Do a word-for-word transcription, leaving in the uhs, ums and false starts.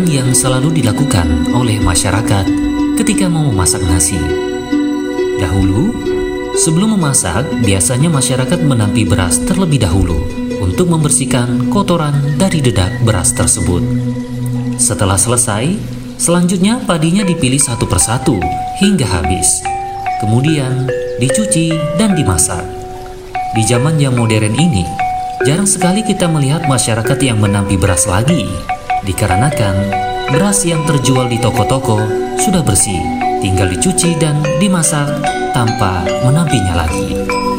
yang selalu dilakukan oleh masyarakat ketika mau memasak nasi. Dahulu, sebelum memasak, biasanya masyarakat menampi beras terlebih dahulu untuk membersihkan kotoran dari dedak beras tersebut. Setelah selesai, selanjutnya padinya dipilih satu persatu hingga habis. Kemudian dicuci dan dimasak. Di zaman yang modern ini, jarang sekali kita melihat masyarakat yang menampi beras lagi, dikarenakan beras yang terjual di toko-toko sudah bersih, tinggal dicuci dan dimasak tanpa menampinya lagi.